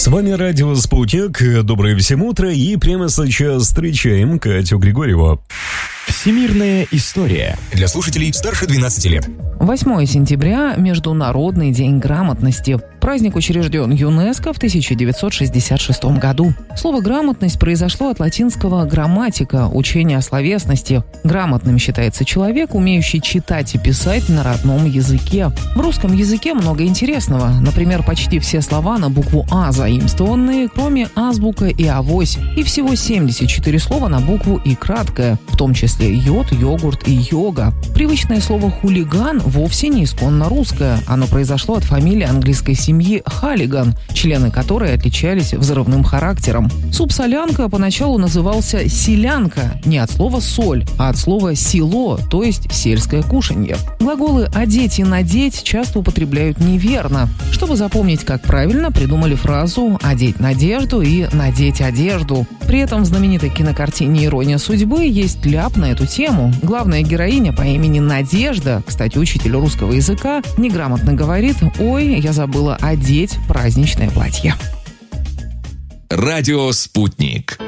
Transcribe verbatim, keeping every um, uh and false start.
С вами радио «Спутник». Доброе всем утро. И прямо сейчас встречаем Катю Григорьеву. Всемирная история. Для слушателей старше двенадцати лет. восьмое сентября – Международный день грамотности. Праздник учрежден ЮНЕСКО в тысяча девятьсот шестьдесят шестом году. Слово «грамотность» произошло от латинского «грамматика» – учение о словесности. Грамотным считается человек, умеющий читать и писать на родном языке. В русском языке много интересного. Например, почти все слова на букву «А» заимствованные, кроме азбука и авось. И всего семьдесят четыре слова на букву «И» краткое, в том числе йод, йогурт и йога. Привычное слово «хулиган» вовсе не исконно русское. Оно произошло от фамилии английской семьи Халлиган, члены которой отличались взрывным характером. Суп-солянка поначалу назывался селянка не от слова «соль», а от слова «село», то есть сельское кушанье. Глаголы «одеть» и «надеть» часто употребляют неверно. Чтобы запомнить, как правильно, придумали фразу «одеть надежду» и «надеть одежду». При этом в знаменитой кинокартине «Ирония судьбы» есть ляп на эту тему. Главная героиня по имени Надежда, кстати, учитель русского языка, неграмотно говорит: «Ой, я забыла одеть праздничное платье». Радио «Спутник».